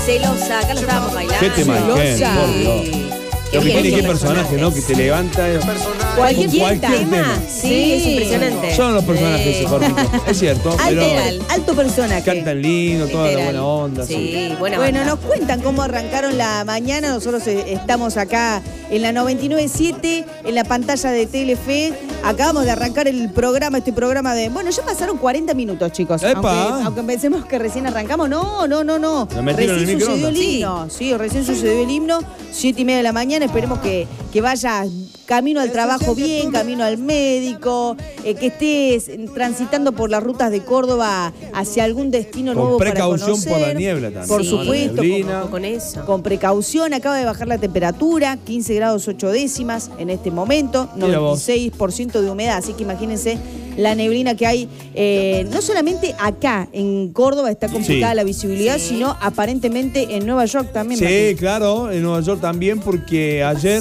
Celosa, acá lo estábamos bailando. ¿Qué tema? Celosa. Por Dios. Lo que tiene, qué personaje, ¿no? Que te levanta. Cualquier tema. Sí, es Sí. impresionante. Son los personajes ese Jorgito. Es cierto. Alto personaje. Cantan lindo, toda la buena onda. Sí, buena Bueno, banda. nos cuentan cómo arrancaron la mañana. Nosotros estamos acá en la 99.7, en la pantalla de Telefe. Acabamos de arrancar el programa, este programa de... Bueno, ya pasaron 40 minutos, chicos. Aunque pensemos que recién arrancamos. No. ¿Lo metieron en el sucedió el microondas? himno. Sí, recién sucedió el himno. 7:30 de la mañana. Esperemos que vaya camino al trabajo bien, camino al médico, que estés transitando por las rutas de Córdoba hacia algún destino nuevo para conocer. Con precaución por la niebla también. Por supuesto, con eso. con precaución. Acaba de bajar la temperatura, 15 grados 8 décimas en este momento, 96% de humedad, así que imagínense la neblina que hay. No solamente acá en Córdoba está complicada la visibilidad, sino aparentemente en Nueva York también. Sí, Martín. claro, en Nueva York también, porque ayer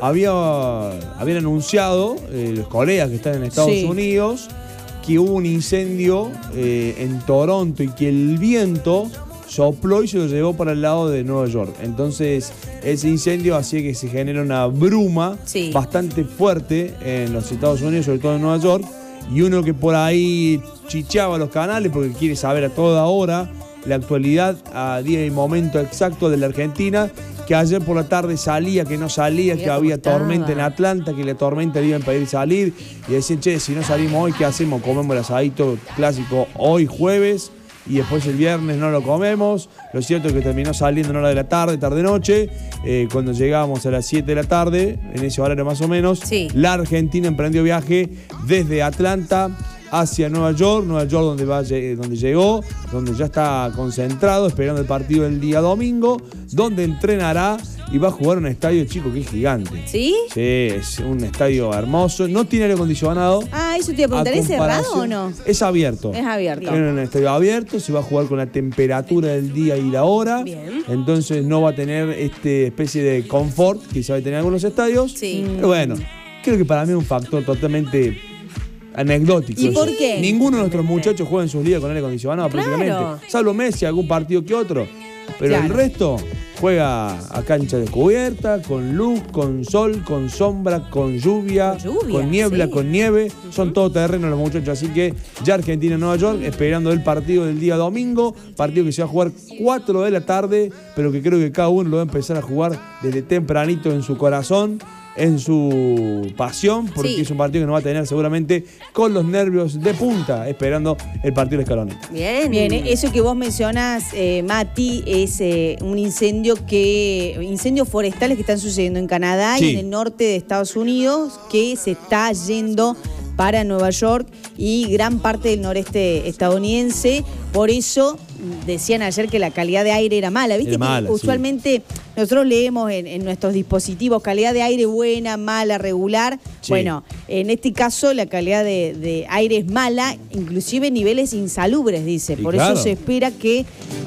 habían anunciado los colegas que están en Estados Unidos que hubo un incendio en Toronto y que el viento sopló y se lo llevó para el lado de Nueva York. Entonces, ese incendio hacía que se genera una bruma bastante fuerte en los Estados Unidos, sobre todo en Nueva York. Y uno que por ahí chicheaba los canales porque quiere saber a toda hora la actualidad, a día y momento exacto de la Argentina, que ayer por la tarde salía, que no salía, que había tormenta en Atlanta, que la tormenta le iba a impedir salir. Y decían, che, si no salimos hoy, ¿qué hacemos? Comemos el asadito clásico hoy jueves y después el viernes no lo comemos. Lo cierto es que terminó saliendo en hora de la tarde, tarde-noche. Cuando llegábamos a las 7 de la tarde, en ese horario más o menos, la Argentina emprendió viaje desde Atlanta hacia Nueva York donde llegó, donde ya está concentrado, esperando el partido del día domingo, donde entrenará y va a jugar en un estadio chico que es gigante. ¿Sí? Sí, es un estadio hermoso, no tiene aire acondicionado. Ah, eso te iba a preguntar, ¿es cerrado o no? Es abierto. Es abierto. Es un estadio abierto, se va a jugar con la temperatura del día y la hora. Bien. Entonces no va a tener especie de confort que se va a tener en algunos estadios. Sí. Pero bueno, creo que para mí es un factor totalmente anecdótico. ¿Y por qué? Ninguno de nuestros muchachos juega en sus ligas con aire acondicionado prácticamente. Salvo Messi, algún partido que otro. Pero el resto juega a cancha descubierta, con luz, con sol, con sombra, con lluvia, con niebla, con nieve. Son todo terreno los muchachos. Así que ya Argentina Nueva York esperando el partido del día domingo. Partido que se va a jugar 4 de la tarde, pero que creo que cada uno lo va a empezar a jugar desde tempranito en su corazón, en su pasión, porque es un partido que nos va a tener seguramente con los nervios de punta, esperando el partido de Escaloneta. Bien, eso que vos mencionas, Mati, es incendios forestales que están sucediendo en Canadá y en el norte de Estados Unidos, que se está yendo para Nueva York y gran parte del noreste estadounidense. Por eso decían ayer que la calidad de aire era mala. ¿Viste? Usualmente nosotros leemos en nuestros dispositivos calidad de aire buena, mala, regular. Bueno, en este caso la calidad de aire es mala, inclusive niveles insalubres, dice. Por eso se espera que,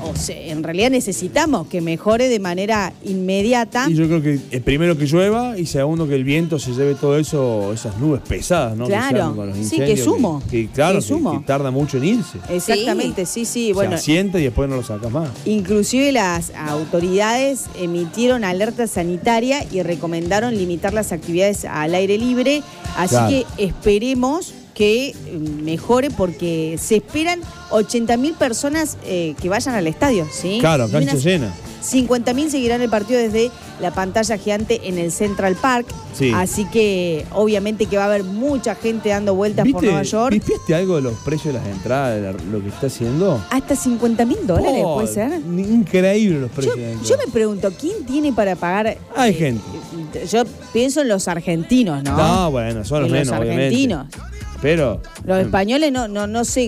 en realidad necesitamos que mejore de manera inmediata. Y yo creo que primero que llueva y segundo que el viento se lleve todo eso, esas nubes pesadas, ¿no? Claro, con los sí, que es humo. Que tarda mucho en irse. Exactamente, sí. Bueno, se asienta y después no lo sacas más. Inclusive las autoridades emitieron alerta sanitaria y recomendaron limitar las actividades al aire libre. Así que esperemos que mejore porque se esperan 80.000 personas que vayan al estadio, ¿sí? Claro, cancha llena. 50.000 seguirán el partido desde la pantalla gigante en el Central Park. Así que obviamente que va a haber mucha gente dando vueltas por Nueva York. ¿Viste algo de los precios de las entradas, de lo que está haciendo? Hasta $50.000, ¿puede ser? Increíble los precios de las entradas. Yo me pregunto, ¿quién tiene para pagar? Hay gente. Yo pienso en los argentinos, ¿no? No, bueno, son los menos, argentinos. Pero los españoles no sé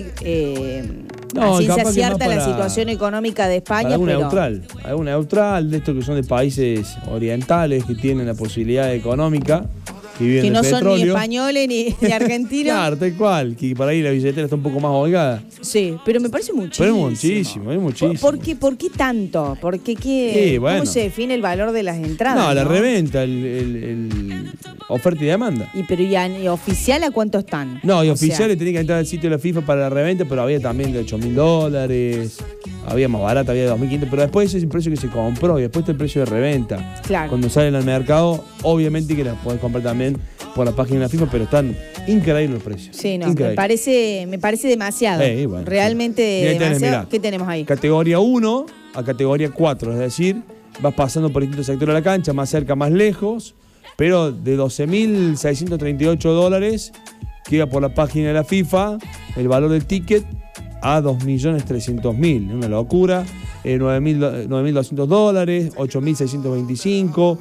a ciencia cierta la situación económica de España, algún neutral de estos que son de países orientales que tienen la posibilidad económica que viven que no del son petróleo. ni españoles ni argentinos. Claro, tal cual, que por ahí la billetera está un poco más holgada. Sí, pero me parece muchísimo. Pero es muchísimo. ¿Por qué tanto? ¿Por qué Sí, bueno. ¿Cómo se define el valor de las entradas? No, la reventa, el oferta y demanda. ¿Y oficial a cuánto están? No, y O oficiales sea, tenía que entrar al sitio de la FIFA para la reventa, pero había también de $8.000, había más barata, había de 2.500, pero después ese es el precio que se compró y después está el precio de reventa. Claro. Cuando salen al mercado, obviamente que las podés comprar también por la página de la FIFA, pero están increíbles los precios. Sí, no, Increíble. me parece demasiado. Bueno, Realmente sí. demasiado. Mirá. ¿Qué tenemos ahí? Categoría 1 a categoría 4, es decir, vas pasando por distintos sectores de la cancha, más cerca, más lejos, pero de $12.638 queda por la página de la FIFA el valor del ticket a $2.300.000, una locura. $9.200, $8.625,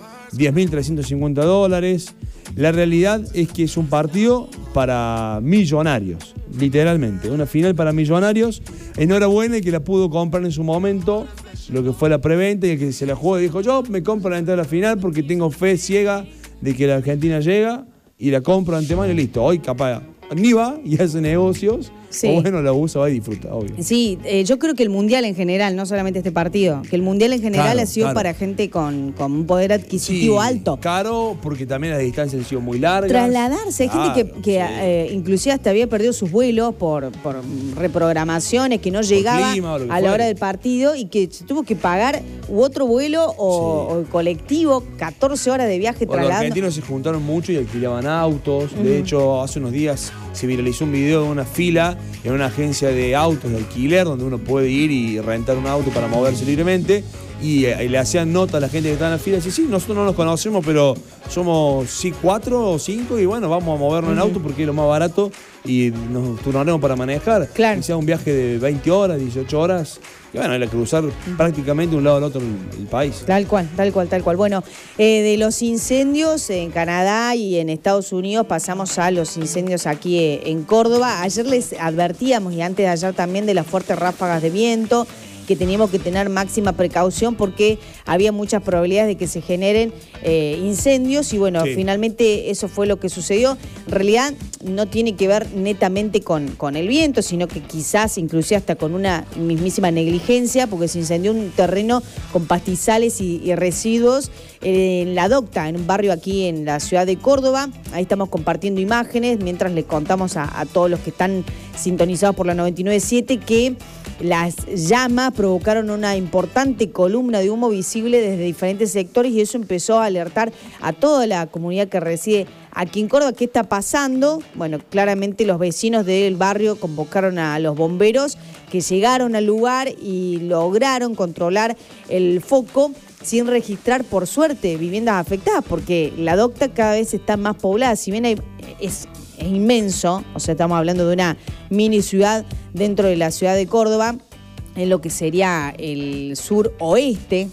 $10.350. La realidad es que es un partido para millonarios, literalmente, una final para millonarios. Enhorabuena el que la pudo comprar en su momento, lo que fue la preventa, y el que se la jugó y dijo: yo me compro la entrada a la final porque tengo fe ciega de que la Argentina llega y la compro de antemano y listo. Hoy capaz ni va y hace negocios, Sí. o bueno, la usa, va y disfruta, obvio. Sí, yo creo que el Mundial en general, no solamente este partido, que el Mundial en general Claro, ha sido claro. para gente con un poder adquisitivo Sí, alto. caro, porque también las distancias han sido muy largas. Trasladarse, hay gente que sí. inclusive hasta había perdido sus vuelos por reprogramaciones, que no llegaba clima o lo que a la fuere. hora del partido y que se tuvo que pagar u otro vuelo o colectivo, 14 horas de viaje Bueno, los trasladando. argentinos se juntaron mucho y alquilaban autos. De hecho, hace unos días se viralizó un video de una fila en una agencia de autos de alquiler donde uno puede ir y rentar un auto para moverse libremente. Y le hacían nota a la gente que estaba en la fila. Dice: sí, nosotros no nos conocemos, pero somos 4 o 5 y bueno, vamos a movernos en auto porque es lo más barato y nos turnaremos para manejar. Claro. Que sea un viaje de 20 horas, 18 horas. Y bueno, era cruzar prácticamente de un lado al otro el país. Tal cual. Bueno, de los incendios en Canadá y en Estados Unidos pasamos a los incendios aquí en Córdoba. Ayer les advertíamos, y antes de ayer también, de las fuertes ráfagas de viento, que teníamos que tener máxima precaución porque había muchas probabilidades de que se generen incendios y bueno, Sí. finalmente eso fue lo que sucedió. En realidad no tiene que ver netamente con el viento, sino que quizás inclusive hasta con una mismísima negligencia, porque se incendió un terreno con pastizales y residuos en La Docta, en un barrio aquí en la ciudad de Córdoba. Ahí estamos compartiendo imágenes mientras les contamos a todos los que están sintonizados por la 99.7 que las llamas provocaron una importante columna de humo visible desde diferentes sectores y eso empezó a alertar a toda la comunidad que reside aquí en Córdoba. ¿Qué está pasando? Bueno, claramente los vecinos del barrio convocaron a los bomberos que llegaron al lugar y lograron controlar el foco sin registrar, por suerte, viviendas afectadas, porque La Docta cada vez está más poblada. Si bien es inmenso, o sea, estamos hablando de una mini ciudad dentro de la ciudad de Córdoba, en lo que sería el suroeste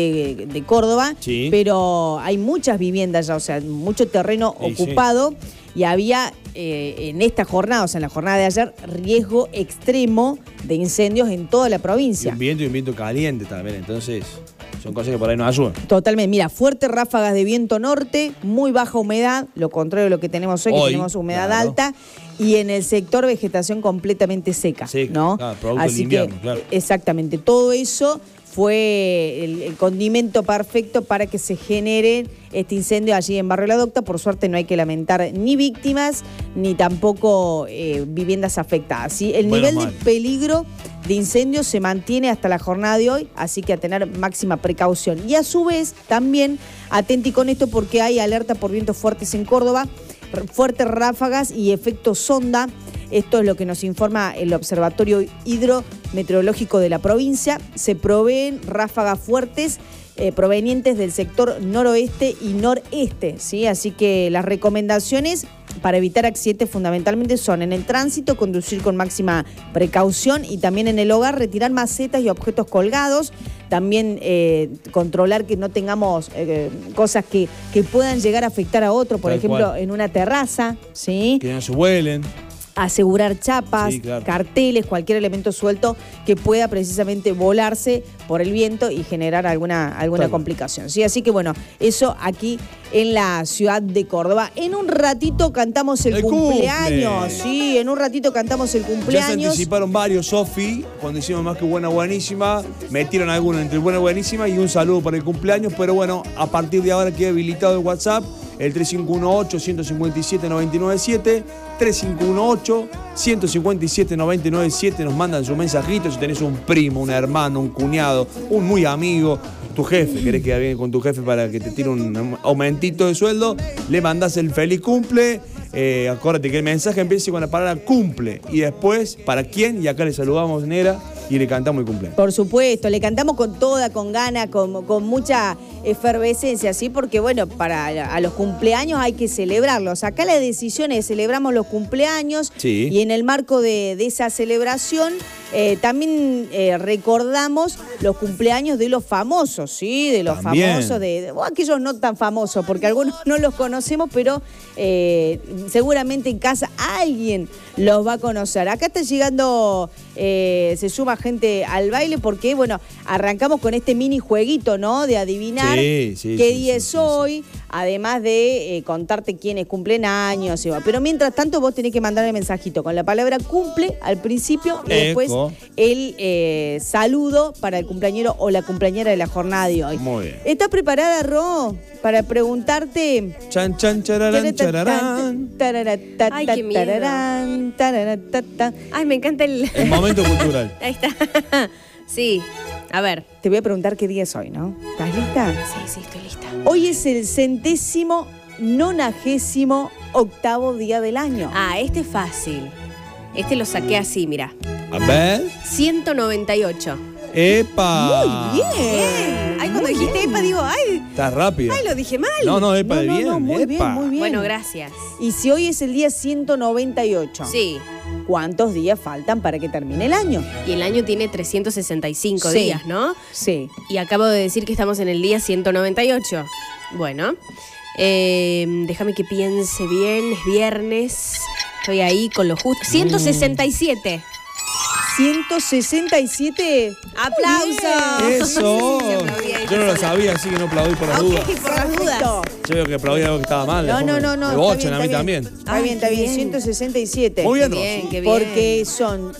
de Córdoba, Sí. pero hay muchas viviendas ya, o sea, mucho terreno Sí, ocupado y había en esta jornada, o sea, en la jornada de ayer, riesgo extremo de incendios en toda la Y provincia. un viento caliente también, entonces son cosas que por ahí nos ayudan. Totalmente, mira, fuertes ráfagas de viento norte, muy baja humedad, lo contrario de lo que tenemos hoy, que tenemos humedad claro. alta, y en el sector vegetación completamente seca, Seca, ¿no? claro, producto del Así invierno, que, claro. exactamente, todo eso fue el condimento perfecto para que se genere este incendio allí en Barrio La Docta. Por suerte no hay que lamentar ni víctimas, ni tampoco viviendas afectadas, ¿sí? El Bueno, nivel de peligro de incendio se mantiene hasta la jornada de hoy, así que a tener máxima precaución. Y a su vez, también atenti con esto porque hay alerta por vientos fuertes en Córdoba, fuertes ráfagas y efecto sonda. Esto es lo que nos informa el Observatorio Hidrometeorológico de la provincia. Se proveen ráfagas fuertes provenientes del sector noroeste y noreste, ¿sí? Así que las recomendaciones para evitar accidentes fundamentalmente son: en el tránsito, conducir con máxima precaución, y también en el hogar, retirar macetas y objetos colgados. También controlar que no tengamos cosas que puedan llegar a afectar a otro, por Tal ejemplo, cual. en una terraza, ¿sí? Que no se vuelen. asegurar chapas, Sí, claro. carteles, cualquier elemento suelto que pueda precisamente volarse por el viento y generar alguna Claro. complicación. ¿Sí? Así que bueno, eso aquí en la ciudad de Córdoba. En un ratito cantamos el cumpleaños. cumple. Sí, en un ratito cantamos el Ya se cumpleaños. anticiparon varios, Sofi, cuando hicimos Más que Buena Buenísima, metieron alguno entre Buena Buenísima y un saludo para el cumpleaños, pero bueno, a partir de ahora queda habilitado el WhatsApp, el 3518-157-997, 3518-157-997, nos mandan su mensajito, si tenés un primo, un hermano, un cuñado, un muy amigo, tu jefe, querés quedar bien con tu jefe para que te tire un aumentito de sueldo, le mandás el feliz cumple. Acuérdate que el mensaje empieza con la palabra cumple y después, ¿para quién? Y acá le saludamos, Nera, y le cantamos el cumpleaños. Por supuesto, le cantamos con toda, con ganas, con mucha efervescencia, ¿sí? Porque bueno, a los cumpleaños hay que celebrarlos. Acá la decisión es celebramos los cumpleaños, Sí. y en el marco de esa celebración también recordamos los cumpleaños de los famosos, ¿sí? De los También. famosos, o aquellos no tan famosos, porque algunos no los conocemos, pero seguramente en casa alguien los va a conocer. Acá está llegando, se suma gente al baile porque, bueno, arrancamos con este mini jueguito, ¿no? De adivinar Sí, sí, qué sí, día sí, es sí, hoy, además de contarte quiénes cumplen años. Pero mientras tanto vos tenés que mandar el mensajito con la palabra cumple al principio y después Eco. el saludo para el cumpleañero o la cumpleañera de la jornada de hoy. Muy bien. ¿Estás preparada, Ro, para preguntarte? Chan, chan, chararán, chararán. Ay, qué miedo. Ay, me encanta el... El momento cultural. Ahí está. Sí. A ver. Te voy a preguntar qué día es hoy, ¿no? ¿Estás lista? Sí, estoy lista. Hoy es el 198º día del año. Ah, este es fácil. Este lo saqué así, mira. A ver. 198. ¡Epa! Muy bien. Ay, cuando dijiste EPA, digo, ay, Estás rápida. lo dije mal. No, epa de No, bien. no, muy bien, epa. muy bien. Bueno, gracias. Y si hoy es el día 198, Sí. ¿cuántos días faltan para que termine el año? Y el año tiene 365 Sí. días, ¿no? Sí. Y acabo de decir que estamos en el día 198. Bueno, déjame que piense bien, es viernes. Estoy ahí con lo justo. 167. 167. ¡Aplausos! ¡Eso! Sí, aplaudí ahí Yo no lo sola. sabía, así que no aplaudí por la duda. Ok, por las dudas. Perfecto. Yo veo que aplaudí algo que estaba mal. No, después no. Me bochan a mí está también. Está bien, está Ay, qué bien. bien. 167. Muy bien, Qué bien, Rosy. qué bien. Porque son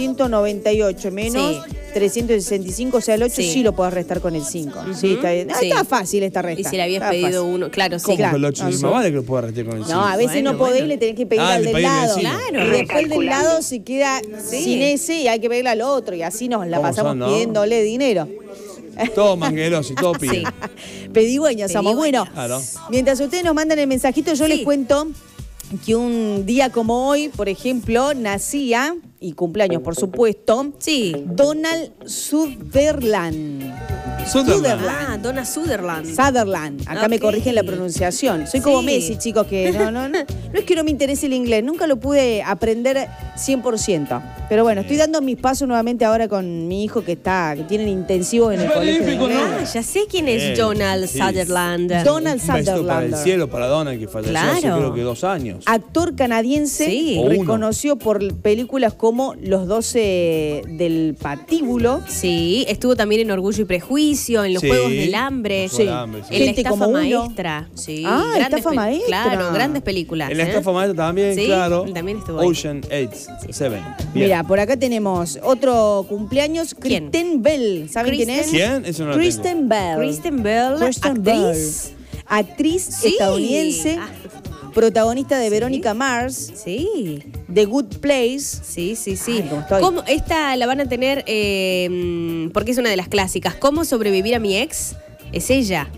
198 menos Sí. 365, o sea, el 8 sí, Sí. lo podés restar con el 5. Sí, está bien. Sí. Está fácil esta resta. Y si le habías Está pedido fácil. uno, claro, sí. ¿Cómo Claro. que el 8? No, Sí, sí. más vale que lo pueda retirar con el 5. No, a veces Bueno, no podés bueno. y le tenés que pedir Ah, al le del pedí al lado. vecino. Claro. Y después el del lado se queda Sí. sin ese y hay que pedirle al otro. Y así nos la ¿Cómo pasamos son, no? pidiéndole dinero. Todo mangueros y todo piden. Sí. Pedigüeños somos. Bueno, Claro. mientras ustedes nos mandan el mensajito, yo Sí. les cuento que un día como hoy, por ejemplo, nacía, y cumpleaños por supuesto, Sí. Donald Sutherland. Sutherland. Ah, Donna Sutherland. Sutherland. Acá me Ok. corrigen la pronunciación. Soy como Sí. Messi, chicos, que no es que no me interese el inglés, nunca lo pude aprender 100%. Pero bueno, estoy dando mis pasos nuevamente ahora con mi hijo que tienen intensivos en el colegio de inglés. Ah, ya sé quién es Bien, Donald sí. Sutherland. Donald Un besito para el Sutherland. cielo, para Donald, que falleció hace Claro. creo que 2 años. Actor canadiense, Sí. O uno. reconocido por películas como Los 12 del Patíbulo. Sí, estuvo también en Orgullo y Prejuicio, en los Sí. Juegos del Hambre, Los Juegos del Hambre, sí. en La Gente Estafa como uno. Maestra. Sí, Ah, grandes Estafa Maestra. Claro, grandes películas. En la ¿eh? estafa maestra también, Sí, claro. también estuvo ahí. Ocean 7. Mira, por acá tenemos otro cumpleaños, ¿Quién? Kristen Bell. ¿Saben quién es? ¿Quién? Eso no lo Kristen Bell. Kristen Bell, Kristen actriz. Bell. Actriz Sí. estadounidense, Ah, protagonista de Verónica Mars, sí, The Good Place. sí. Ay, ¿cómo estoy? ¿Cómo? Esta la van a tener porque es una de las clásicas. ¿Cómo sobrevivir a mi ex? Es ella.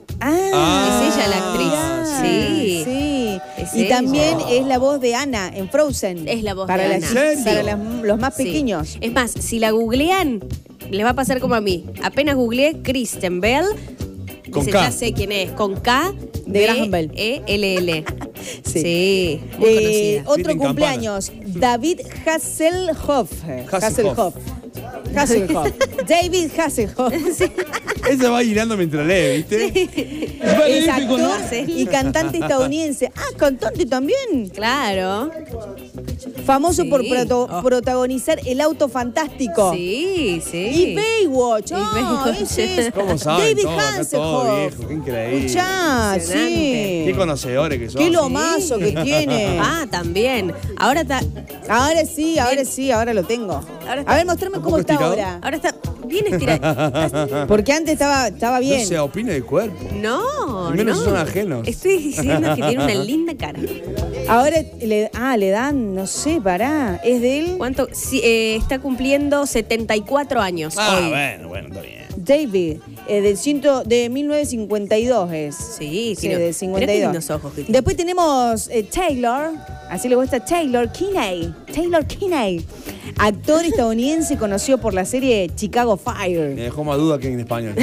Es ella la actriz. Sí. Sí. Es Y ella. también es la voz de Ana en Frozen. Es la voz para de las- Ana. ¿En serio? Para los más Sí. pequeños. Es más, si la googlean, les va a pasar como a mí. Apenas googleé Kristen Bell, Con dice, K. ya sé quién es, con K De Graham Bell. E-L-L. Sí. Sí, muy conocida. Otro Tienen cumpleaños, David Hasselhoff. Hasselhoff. Hasselhoff. David Hasselhoff. Ella va girando mientras lee, ¿viste? Es actor y cantante estadounidense. Ah, cantante también. Claro. Famoso Sí. por protagonizar El Auto Fantástico. Sí, sí. Y Baywatch. Baywatch. Ese es ¿Cómo saben David todo? Acá todo Hasselhoff. viejo, qué increíble. Escuchá, sí. Qué conocedores que son. Qué lomazo que tiene. Ah, también. Ahora está. Ahora lo tengo. Ahora está- A ver, mostrame ¿Un cómo poco está estirado? ahora. Ahora está bien estirado. Porque antes estaba bien. No se opina del cuerpo. No, Al menos no. son ajenos. Estoy diciendo que tiene una linda cara. Ahora le dan, no sé, pará. ¿Es de él? ¿Cuánto? Sí, está cumpliendo 74 años hoy. Bueno, está bien. David, de 1952 es. Sí, Sí, tiene- de mirá 52. qué lindos ojos que tiene. Después tenemos Taylor, así le gusta Taylor Kinney. Taylor Kinney, actor estadounidense conocido por la serie Chicago Me Fire. dejó más duda que en español.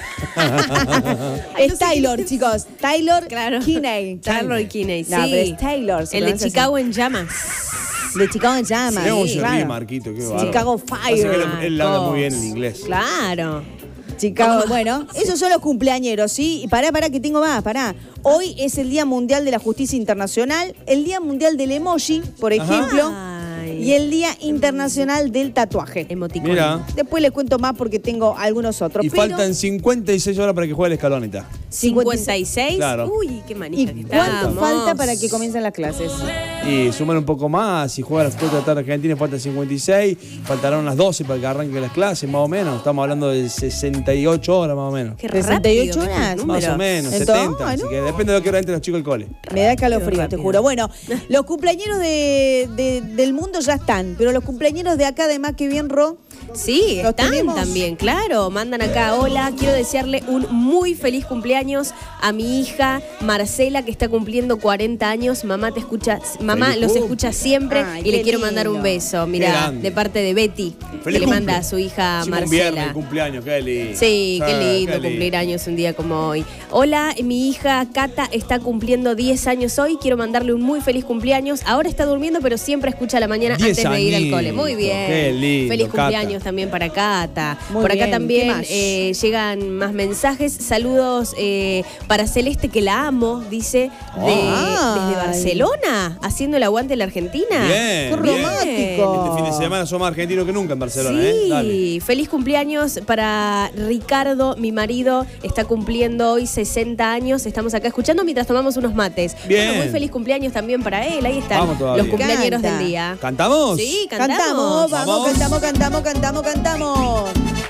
Es Taylor, chicos. Taylor Claro. Kinney. Taylor Kinney, sí. No, pero es Taylor. se El de pronuncia así. Chicago en llamas. De Chicago en llamas. Mirá cómo sí, se claro. ríe Marquito, qué bárbaro. Chicago Pasa que Fire. él habla muy bien el inglés. Claro. Chicago, bueno, esos son los cumpleañeros, ¿sí? Y pará, que tengo más, pará. Hoy es el Día Mundial de la Justicia Internacional, el Día Mundial del Emoji, por ejemplo, Ay. y el Día Internacional del Tatuaje. Emoticón. Mira. Después les cuento más porque tengo algunos otros. Y pero- faltan 56 horas para que juegue la escaloneta. 56. Claro. Uy, qué ¿Y manija que cuánto estamos. falta para que comiencen las clases? Y sumar un poco más, si juega a las 4 de la tarde Argentina faltan 56, faltarán unas 12 para que arranquen las clases, más o menos. Estamos hablando de 68 horas más o menos. Qué 68 rápido, horas. qué Más o números. menos, Entonces, 70. Así no. que depende de lo que hora entren los chicos al cole. Me da calofrío, te rápido. juro. Bueno, los cumpleañeros del mundo ya están, pero los cumpleañeros de acá, además, que bien, Ro. Sí, ¿Los están tenemos? también, claro. Mandan acá, hola, quiero desearle un muy feliz cumpleaños a mi hija Marcela, que está cumpliendo 40 años. Mamá te escucha, mamá Feliz los cumple. escucha siempre Ay, y qué le quiero mandar lindo. un beso. Qué Mira, grande. de parte de Betty, que Feliz le cumple. manda a su hija Encima un viernes Marcela. de cumpleaños, qué lindo. Sí, qué lindo qué cumplir años un día como hoy. Hola, mi hija Cata está cumpliendo 10 años hoy. Quiero mandarle un muy feliz cumpleaños. Ahora está durmiendo, pero siempre escucha a la mañana 10 antes de ir al añitos, cole. Muy bien. qué lindo, Feliz Cata. cumpleaños también para Cata. Muy Por acá bien, ¿qué también más? llegan más mensajes. Saludos para Celeste, que la amo, dice, desde Barcelona, haciendo el aguante en la Argentina. Bien, Qué bien. romántico. Este fin de semana somos más argentinos que nunca en Barcelona, Sí, ¿eh? Dale. feliz cumpleaños para Ricardo, mi marido, está cumpliendo hoy 60 años. Estamos acá escuchando mientras tomamos unos mates. Bien. Bueno, muy feliz cumpleaños también para él. Ahí están Vamos todavía. los cumpleañeros Canta. del día. ¿Cantamos? Sí, Cantamos, cantamos. vamos, Vamos. cantamos.